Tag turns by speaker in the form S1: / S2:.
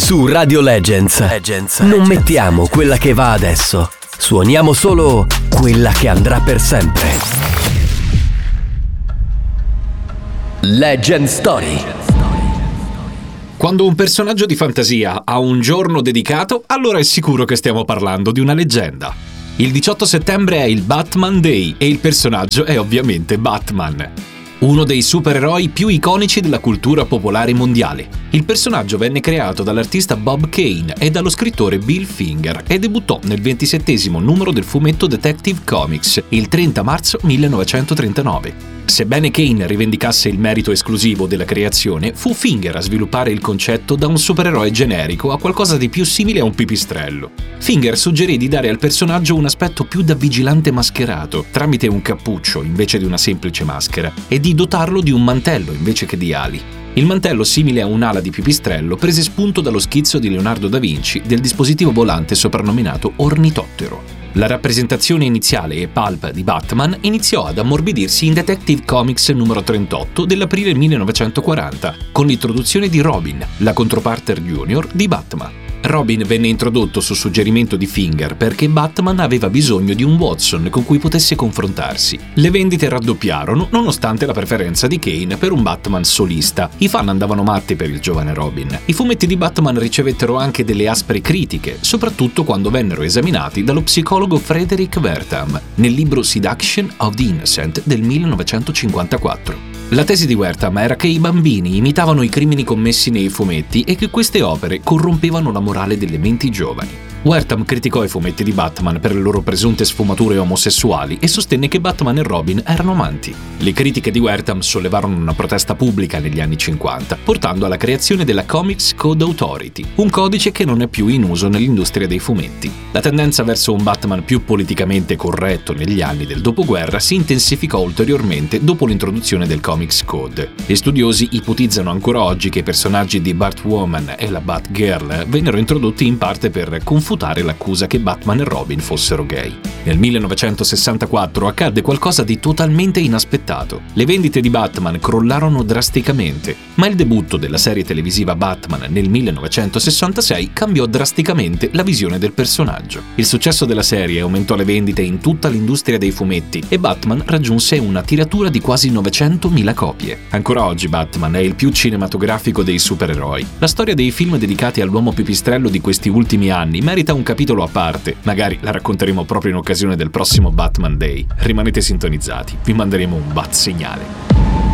S1: Su Radio Legends non mettiamo quella che va adesso, suoniamo solo quella che andrà per sempre. Legend Story.
S2: Quando un personaggio di fantasia ha un giorno dedicato, allora è sicuro che stiamo parlando di una leggenda. Il 18 settembre è il Batman Day e il personaggio è ovviamente Batman, uno dei supereroi più iconici della cultura popolare mondiale. Il personaggio venne creato dall'artista Bob Kane e dallo scrittore Bill Finger e debuttò nel 27° numero del fumetto Detective Comics il 30 marzo 1939. Sebbene Kane rivendicasse il merito esclusivo della creazione, fu Finger a sviluppare il concetto da un supereroe generico a qualcosa di più simile a un pipistrello. Finger suggerì di dare al personaggio un aspetto più da vigilante mascherato, tramite un cappuccio invece di una semplice maschera, e di dotarlo di un mantello invece che di ali. Il mantello, simile a un'ala di pipistrello, prese spunto dallo schizzo di Leonardo da Vinci del dispositivo volante soprannominato ornitottero. La rappresentazione iniziale e pulp di Batman iniziò ad ammorbidirsi in Detective Comics numero 38 dell'aprile 1940, con l'introduzione di Robin, la controparte junior di Batman. Robin venne introdotto su suggerimento di Finger perché Batman aveva bisogno di un Watson con cui potesse confrontarsi. Le vendite raddoppiarono nonostante la preferenza di Kane per un Batman solista. I fan andavano matti per il giovane Robin. I fumetti di Batman ricevettero anche delle aspre critiche, soprattutto quando vennero esaminati dallo psicologo Frederick Wertham nel libro Seduction of the Innocent del 1954. La tesi di Wertham era che i bambini imitavano i crimini commessi nei fumetti e che queste opere corrompevano la morale delle menti giovani. Wertham criticò i fumetti di Batman per le loro presunte sfumature omosessuali e sostenne che Batman e Robin erano amanti. Le critiche di Wertham sollevarono una protesta pubblica negli anni 50, portando alla creazione della Comics Code Authority, un codice che non è più in uso nell'industria dei fumetti. La tendenza verso un Batman più politicamente corretto negli anni del dopoguerra si intensificò ulteriormente dopo l'introduzione del Comics Code. Gli studiosi ipotizzano ancora oggi che i personaggi di Batwoman e la Batgirl vennero introdotti in parte per confutare l'accusa che Batman e Robin fossero gay. Nel 1964 accadde qualcosa di totalmente inaspettato. Le vendite di Batman crollarono drasticamente, ma il debutto della serie televisiva Batman nel 1966 cambiò drasticamente la visione del personaggio. Il successo della serie aumentò le vendite in tutta l'industria dei fumetti e Batman raggiunse una tiratura di quasi 900.000 copie. Ancora oggi Batman è il più cinematografico dei supereroi. La storia dei film dedicati all'uomo pipistrello di questi ultimi anni merita un capitolo a parte, magari la racconteremo proprio in occasione del prossimo Batman Day. Rimanete sintonizzati, vi manderemo un bat segnale.